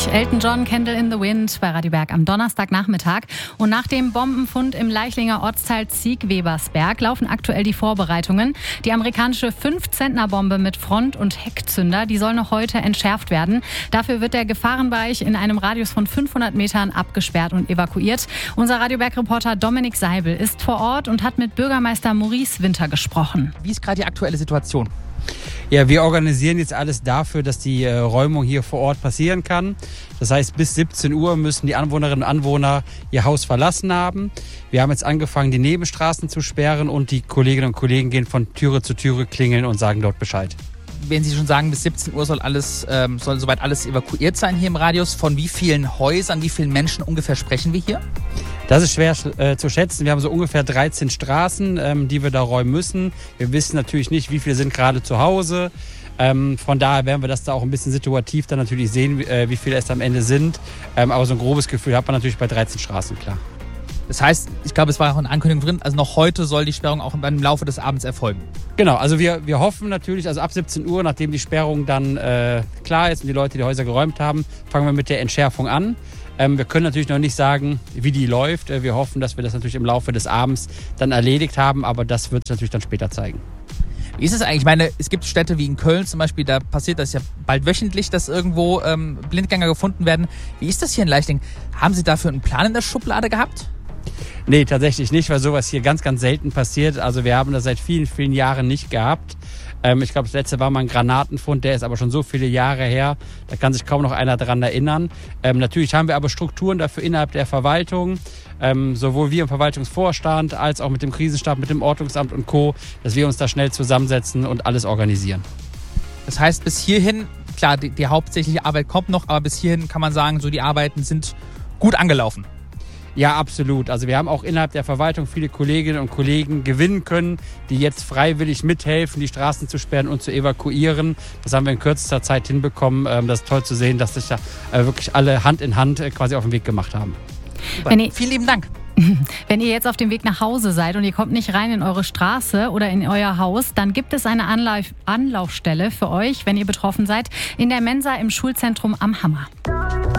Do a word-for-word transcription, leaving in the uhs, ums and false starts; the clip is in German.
Elton John, Candle in the Wind bei Radio Berg am Donnerstagnachmittag. Und nach dem Bombenfund im Leichlinger Ortsteil Ziegwebersberg laufen aktuell die Vorbereitungen. Die amerikanische fünf-Zentner-Bombe mit Front- und Heckzünder, die soll noch heute entschärft werden. Dafür wird der Gefahrenbereich in einem Radius von fünfhundert Metern abgesperrt und evakuiert. Unser Radio Berg-Reporter Dominik Seibel ist vor Ort und hat mit Bürgermeister Maurice Winter gesprochen. Wie ist gerade die aktuelle Situation? Ja, wir organisieren jetzt alles dafür, dass die äh, Räumung hier vor Ort passieren kann. Das heißt, bis siebzehn Uhr müssen die Anwohnerinnen und Anwohner ihr Haus verlassen haben. Wir haben jetzt angefangen, die Nebenstraßen zu sperren und die Kolleginnen und Kollegen gehen von Türe zu Türe klingeln und sagen dort Bescheid. Wenn Sie schon sagen, bis siebzehn Uhr soll alles, ähm, soll soweit alles evakuiert sein hier im Radius, von wie vielen Häusern, wie vielen Menschen ungefähr sprechen wir hier? Das ist schwer äh, zu schätzen. Wir haben so ungefähr dreizehn Straßen, ähm, die wir da räumen müssen. Wir wissen natürlich nicht, wie viele sind gerade zu Hause. Ähm, von daher werden wir das da auch ein bisschen situativ dann natürlich sehen, wie, äh, wie viele es am Ende sind. Ähm, aber so ein grobes Gefühl hat man natürlich bei dreizehn Straßen, klar. Das heißt, ich glaube, es war auch eine Ankündigung drin, also noch heute soll die Sperrung auch im Laufe des Abends erfolgen. Genau, also wir, wir hoffen natürlich, also ab siebzehn Uhr, nachdem die Sperrung dann äh, klar ist und die Leute die Häuser geräumt haben, fangen wir mit der Entschärfung an. Ähm, wir können natürlich noch nicht sagen, wie die läuft. Äh, wir hoffen, dass wir das natürlich im Laufe des Abends dann erledigt haben, aber das wird sich natürlich dann später zeigen. Wie ist es eigentlich? Ich meine, es gibt Städte wie in Köln zum Beispiel, da passiert das ja bald wöchentlich, dass irgendwo ähm, Blindgänger gefunden werden. Wie ist das hier in Leichling? Haben Sie dafür einen Plan in der Schublade gehabt? Nee, tatsächlich nicht, weil sowas hier ganz, ganz selten passiert. Also wir haben das seit vielen, vielen Jahren nicht gehabt. Ähm, ich glaube, das letzte war mal ein Granatenfund, der ist aber schon so viele Jahre her. Da kann sich kaum noch einer daran erinnern. Ähm, natürlich haben wir aber Strukturen dafür innerhalb der Verwaltung. Ähm, sowohl wir im Verwaltungsvorstand als auch mit dem Krisenstab, mit dem Ordnungsamt und Co., dass wir uns da schnell zusammensetzen und alles organisieren. Das heißt, bis hierhin, klar, die, die hauptsächliche Arbeit kommt noch, aber bis hierhin kann man sagen, so die Arbeiten sind gut angelaufen. Ja, absolut. Also wir haben auch innerhalb der Verwaltung viele Kolleginnen und Kollegen gewinnen können, die jetzt freiwillig mithelfen, die Straßen zu sperren und zu evakuieren. Das haben wir in kürzester Zeit hinbekommen. Das ist toll zu sehen, dass sich da wirklich alle Hand in Hand quasi auf den Weg gemacht haben. Super. Vielen lieben Dank. Wenn ihr jetzt auf dem Weg nach Hause seid und ihr kommt nicht rein in eure Straße oder in euer Haus, dann gibt es eine Anlauf- Anlaufstelle für euch, wenn ihr betroffen seid, in der Mensa im Schulzentrum am Hammer.